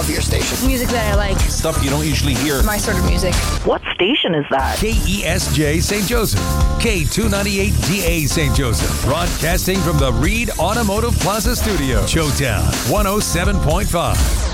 of your station? Music that I like. Stuff you don't usually hear. My sort of music. What station is that? KESJ St. Joseph. K298DA St. Joseph. Broadcasting from the Reed Automotive Plaza Studio. Showtown 107.5.